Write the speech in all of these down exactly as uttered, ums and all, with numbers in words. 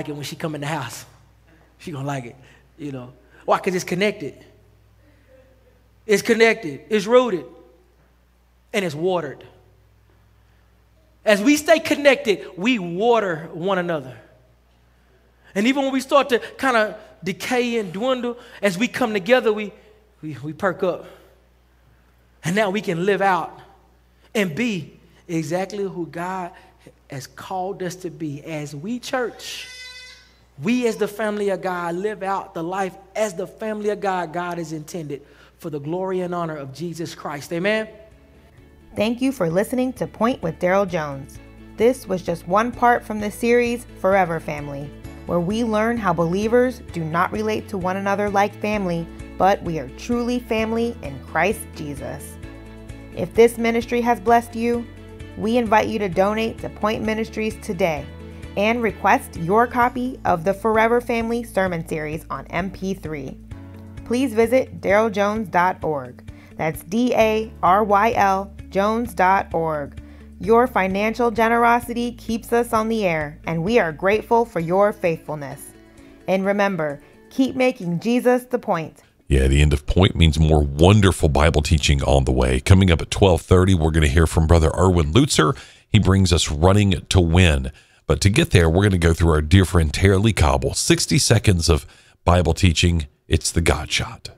it when she come in the house. She gonna like it, you know. Why? Because it's connected. It's connected. It's rooted. And it's watered. As we stay connected, we water one another. And even when we start to kind of decay and dwindle, as we come together, we, we, we perk up. And now we can live out and be exactly who God has called us to be. As we, church, we as the family of God live out the life as the family of God God has intended for the glory and honor of Jesus Christ. Amen. Thank you for listening to Point with Daryl Jones. This was just one part from the series Forever Family, where we learn how believers do not relate to one another like family, but we are truly family in Christ Jesus. If this ministry has blessed you, we invite you to donate to Point Ministries today and request your copy of the Forever Family Sermon Series on M P three. Please visit daryl jones dot org. That's D A R Y L jones dot org. Your financial generosity keeps us on the air, and we are grateful for your faithfulness. And remember, keep making Jesus the point. Yeah, the end of Point means more wonderful Bible teaching on the way. Coming up at twelve thirty, we're going to hear from Brother Erwin Lutzer. He brings us Running to Win. But to get there, we're going to go through our dear friend Tara Lee Cobble. sixty seconds of Bible teaching. It's the God Shot.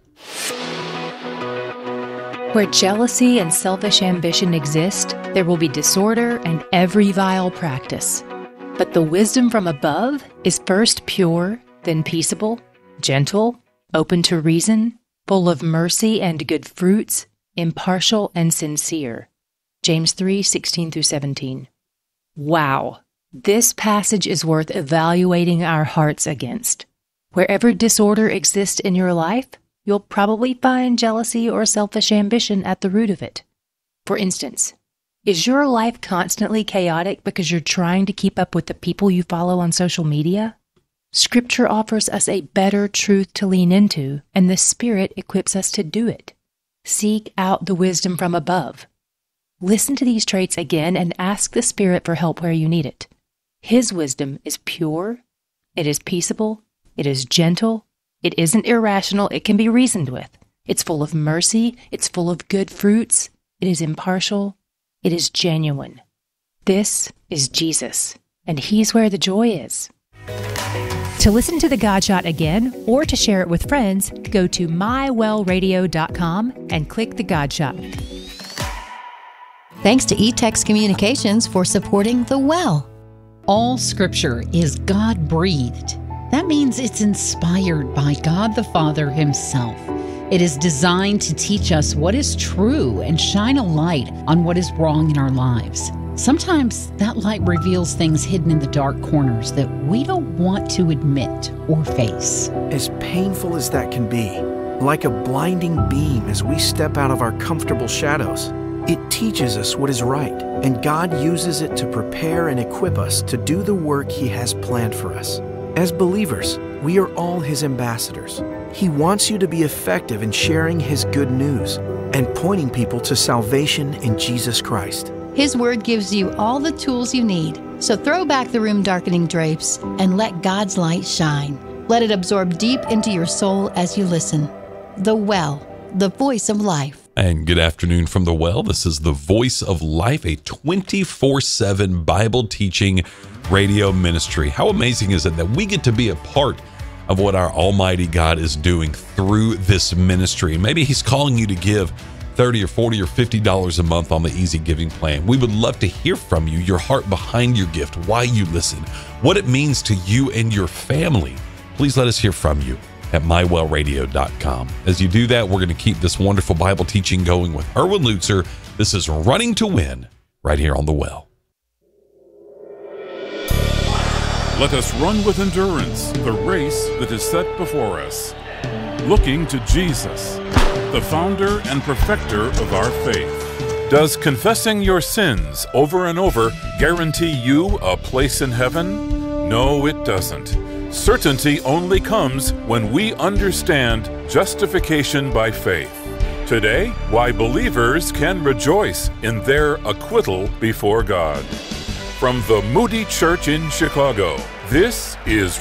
Where jealousy and selfish ambition exist, there will be disorder and every vile practice. But the wisdom from above is first pure, then peaceable, gentle, open to reason, full of mercy and good fruits, impartial and sincere. James three, sixteen through seventeen. Wow! This passage is worth evaluating our hearts against. Wherever disorder exists in your life, you'll probably find jealousy or selfish ambition at the root of it. For instance, is your life constantly chaotic because you're trying to keep up with the people you follow on social media? Scripture offers us a better truth to lean into, and the Spirit equips us to do it. Seek out the wisdom from above. Listen to these traits again and ask the Spirit for help where you need it. His wisdom is pure, it is peaceable, it is gentle, it isn't irrational, it can be reasoned with. It's full of mercy, it's full of good fruits, it is impartial, it is genuine. This is Jesus, and He's where the joy is. To listen to the God Shot again or to share it with friends, go to my well radio dot com and click the God Shot. Thanks to eText Communications for supporting The Well. All Scripture is God-breathed. That means it's inspired by God the Father Himself. It is designed to teach us what is true and shine a light on what is wrong in our lives. Sometimes that light reveals things hidden in the dark corners that we don't want to admit or face. As painful as that can be, like a blinding beam as we step out of our comfortable shadows, it teaches us what is right, and God uses it to prepare and equip us to do the work He has planned for us. As believers, we are all His ambassadors. He wants you to be effective in sharing His good news and pointing people to salvation in Jesus Christ. His Word gives you all the tools you need, so throw back the room-darkening drapes and let God's light shine. Let it absorb deep into your soul as you listen. The Well, the voice of life. And good afternoon from The Well. This is the Voice of Life, a twenty-four seven Bible teaching radio ministry. How amazing is it that we get to be a part of what our Almighty God is doing through this ministry? Maybe He's calling you to give thirty or forty or fifty dollars a month on the Easy Giving plan. We would love to hear from you, your heart behind your gift, why you listen, what it means to you and your family. Please let us hear from you at my well radio dot com. As you do that, we're going to keep this wonderful Bible teaching going with Erwin Lutzer. This is Running to Win right here on The Well. Let us run with endurance the race that is set before us, looking to Jesus, the founder and perfecter of our faith. Does confessing your sins over and over guarantee you a place in heaven? No, it doesn't. Certainty only comes when we understand justification by faith. Today, why believers can rejoice in their acquittal before God. From the Moody Church in Chicago, this is